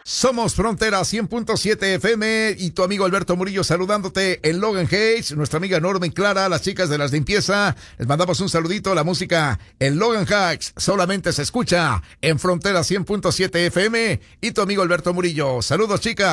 Somos Frontera 100.7 FM y tu amigo Alberto Murillo saludándote en Logan Heights, nuestra amiga Norma y Clara, las chicas de las limpieza. Les mandamos un saludito. La música en Logan Heights solamente se escucha en Frontera 100.7 FM y tu amigo Alberto Murillo. Saludos, chicas.